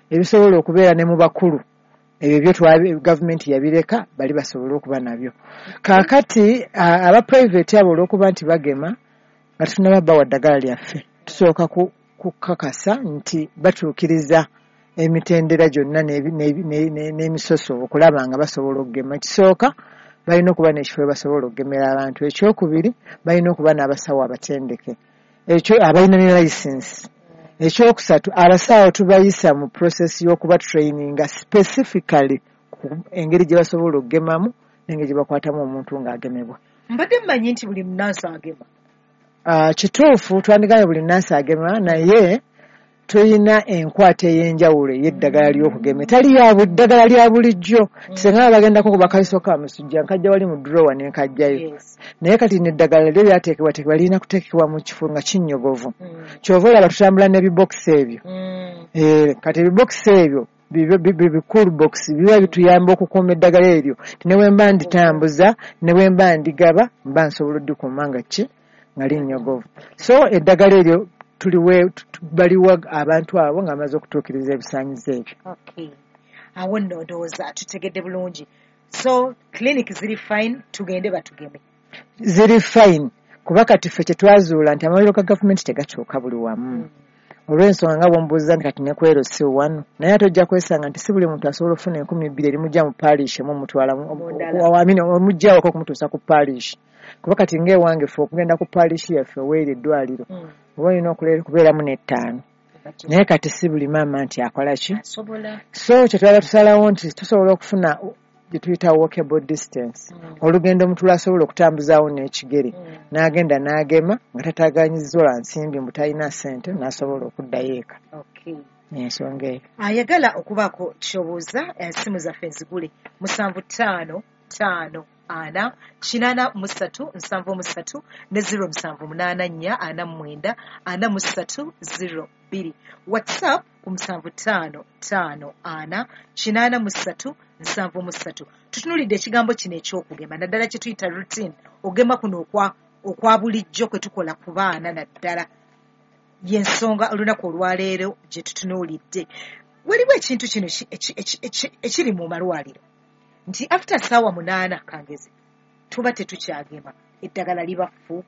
ebisobola okubeera ne mu bakulu ebyo byo gavumenti yabireka bali basobola okuba nabyo. Kaakati aba private abo olw'okuba nti bagema nga tunaba bawa ddagala lyaffe tusooka kukakasa nti batuukiriza emitendera gyonna n'emisoso okulaba nga basobola okugema. Ekisooka balina okuba n'ekifo we basobola okugemera abantu. Ekyokubiri balina okuba n'abasawo abatendeke abalina ne license. Ekyokusatu abasawo tubayisa mu process y'okuba traininga specifically ku engeri gye basobola okugemamu n'engeri gye bakwatamu omuntu ng'agemebwa. Mbadde mmanyi nti buli munnansi agema. Kituufu twandigaye buli munnansi agema naye tulina enkwata ey'enjawulo ey'eddagala ly'okugema. Tali ddagala lya bulijjo. Singa bagendako ku bakaliso ka musujja nkajja wali mu drawer ne nkajjayo. Naye kati n'eddagala lyo lyateekebwa lirina kuteekebwa mu kifo nga kinnyogovu. Kyova olaba tutambula n'ebibokisi ebyo. Kati ebibokisi ebyo bikulu box biba bituyamba okukuuma eddagala eryo. Ne bwe mba nditambuza ne bwe mba ndigaba mba nsobola oddikuuma nga linnyogovu. So eddagala eryo baliwa abantu abo nga amaze okutuukiriza ebisaanyizo ebyo. Okay. Awo nno ndowooza tutegedde bulungi. So clinic ziri fine tugende batugeme. Ziri fine kuba kati ffe kye twazuula nti amalwaliro ga gavumenti tegakyuka buli wamu. Olw'ensonga nga bw'ombuuza nti kati ne kwero si wano naye ate ojja kwesanga nti si buli muntu asobola okufuna 2,000 erimujja mu parish emu omutwala omuggyawako okumutuusa ku parish. Kuba kati ng'ewange ffe okugenda ku parish yaffe weeri eddwaliro oba olina kubeeramu n'ettaano. Naye kati si buli maama nti akola ki. So kye twaba tusalawo nti tusobola okufuna gye tuyita walkable distance. Olugendo omuntu lw'asobola okutambuzaawo n'ekigere n'agenda n'agema nga tataganyizza ola nsimbi mbu talina ssente n'asobola okuddayo eka. Ensonga eyo. Ayagala okubaako ky'obuuza ensimu zaffe nzigule 7554 83 ne 0784 49 WhatsApp ku 7554 83 tutunulidde ekigambo kino eky'okugema naddala kye tuyita routine. Ogema kuno okwa bulijjo kwe tukola ku baana naddala y'ensonga olunaku olwaleero gye tutunuulidde. Waliwo ekintu kino ekiri mu malwaliro nti after ssaawa 8 kangezi tuba tetukyagema eddagala liba ffu.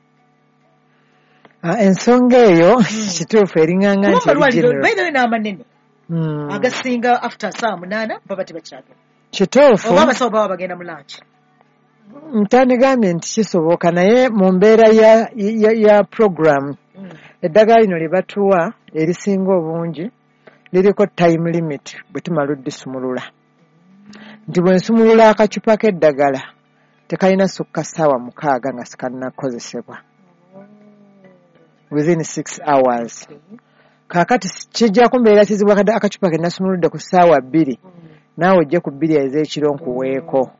Ensonga eyo kituufu eringanga nti amalwaliro bayidayo n'amanene agasinga after ssaawa 8 baba tebakyagema. Kituufu oba abasawo baba bagenda mu lanchi. Ntandikambye nti kisoboka naye mu mbeera ya program eddagala lino lye batuwa erisinga obungi liriko time limit bwe tumala oddisumulula. Nti bwe nsumulula akacupa k'eddagala tekalina sukka ssaawa 6 nga sikannakozesebwa within 6 hours. Kaakati kijja kumbeera kizibu akacupa ke nasumuludde ku ssaawa 2 naawe ojje ku 2 ez'ekiro nkuweeko.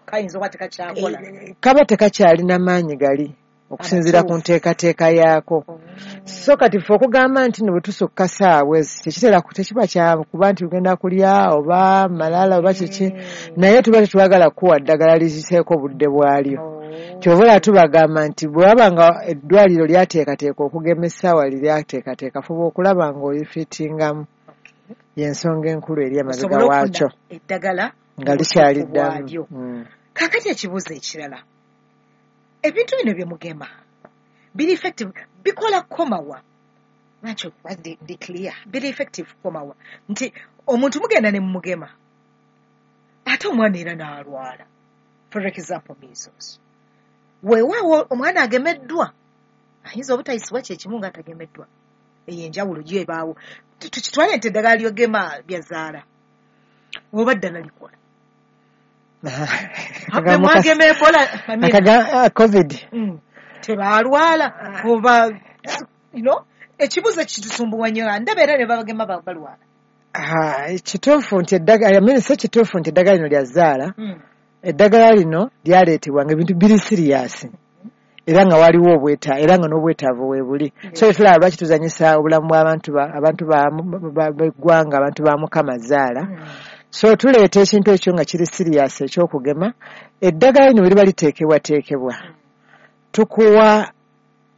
Kaba tekakyalina maanyi gali okusinziira ku nteekateeka yaako. So kati ffe okugamba nti bwe tusukka ssaawa tekiba kya kuba nti ugenda kulya oba malala oba kiki naye tuba tetwagala kuwa ddagala liziseeko obudde bwalyo. Kyova tubagamba nti bwe waba nga eddwaliro lyateekateeka okugema essaawa lyateekateeka fuba okulaba ng'olifitingamu. Y'ensonga enkulu eri amabega waakyo eddagala nga likyali ddamu. Kaakati ekibuuzo ekirala ebintu bino bye mugema biri effective bikola komawa nakyo ndi clear biri effective komawa nti omuntu mugenda ne mumugema ate omwana era n'alwala for example measles weewaawo omwana agemeddwa ayinza obutayisibwa kyekimu nga atagemeddwa eyo enjawulo gyebaawo tukitwale nti eddagala lyogema byazaala oba ddala likola mwagema ebola covid tebaalwala oba ekibuuzo kitusumbuwa nnyo ndaba era ne babagema balwala. Kituufu nti eddagala si kituufu nti eddagala lino lyazaala. Eddagala lino lyaleetebwa nga ebintu biri siriyasi era nga waliwo era nga n'obwetaavu weebuli. So tulaba lwaki tuzanyisa obulamu bw'abantu b'eggwanga abantu ba Mukama zaala. So tuleeta ekintu ekyo nga kiri siriyasi eky'okugema. Eddagala lino bwe liba liteekebwateekebwa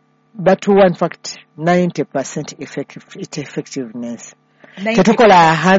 batuwa in fact 90% effectiveness. Tetukola